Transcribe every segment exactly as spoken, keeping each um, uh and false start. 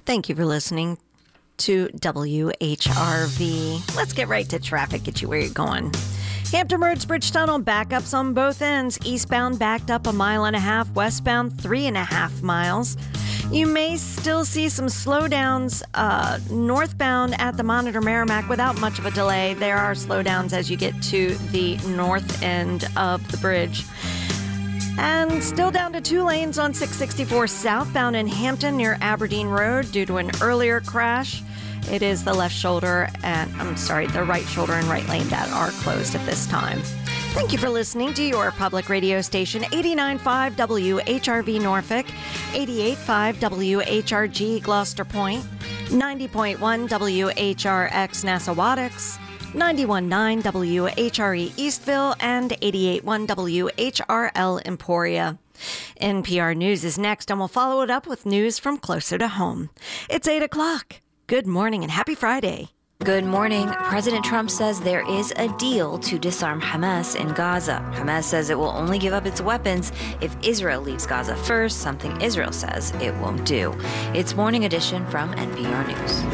Thank you for listening to W H R V. Let's get right to traffic, get you where you're going. Hampton Roads Bridge Tunnel backups on both ends. Eastbound backed up a mile and a half, westbound three and a half miles. You may still see some slowdowns uh, northbound at the Monitor Merrimack without much of a delay. There are slowdowns as you get to the north end of the bridge. And still down to two lanes on six sixty-four southbound in Hampton near Aberdeen Road due to an earlier crash. It is the left shoulder and, I'm sorry, the right shoulder and right lane that are closed at this time. Thank you for listening to your public radio station, eighty-nine point five W H R V Norfolk, eighty-eight point five W H R G Gloucester Point, ninety point one W H R X Nassawadox, ninety-one point nine W H R E Eastville, and eighty-eight point one W H R L Emporia. N P R News is next, and we'll follow it up with news from closer to home. It's eight o'clock. Good morning and happy Friday. Good morning. President Trump says there is a deal to disarm Hamas in Gaza. Hamas says it will only give up its weapons if Israel leaves Gaza first, something Israel says it won't do. It's Morning Edition from N P R News.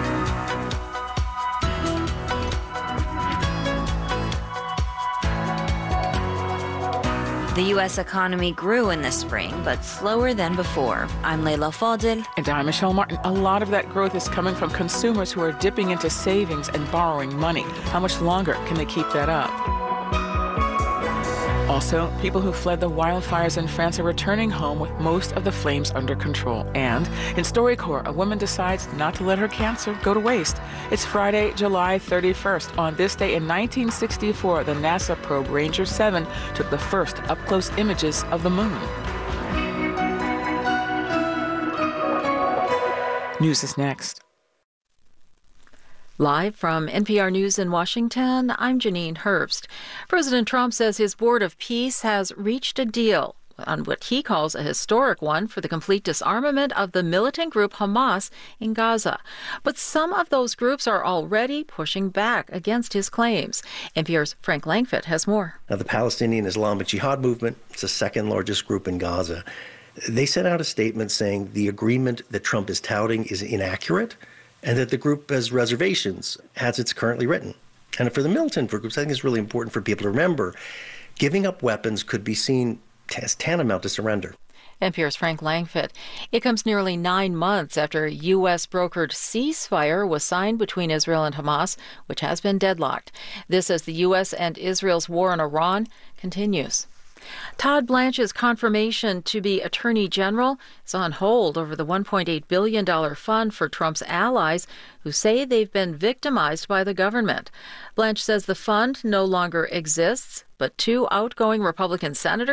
The U S economy grew in the spring, but slower than before. I'm Leila Fadel. And I'm Michelle Martin. A lot of that growth is coming from consumers who are dipping into savings and borrowing money. How much longer can they keep that up? Also, people who fled the wildfires in France are returning home with most of the flames under control. And in StoryCorps, a woman decides not to let her cancer go to waste. It's Friday, July thirty-first. On this day in nineteen sixty-four, the NASA probe Ranger seven took the first up-close images of the moon. News is next. Live from N P R News in Washington, I'm Janine Herbst. President Trump says his Board of Peace has reached a deal on what he calls a historic one for the complete disarmament of the militant group Hamas in Gaza. But some of those groups are already pushing back against his claims. N P R's Frank Langfitt has more. Now, the Palestinian Islamic Jihad movement, it's the second largest group in Gaza. They sent out a statement saying the agreement that Trump is touting is inaccurate, and that the group has reservations as it's currently written. And for the militant groups, I think it's really important for people to remember, giving up weapons could be seen as tantamount to surrender. N P R's Frank Langfitt. It comes nearly nine months after a U S brokered ceasefire was signed between Israel and Hamas, which has been deadlocked. This as the U S and Israel's war on Iran continues. Todd Blanche's confirmation to be Attorney General is on hold over the one point eight billion dollars fund for Trump's allies who say they've been victimized by the government. Blanche says the fund no longer exists, but two outgoing Republican senators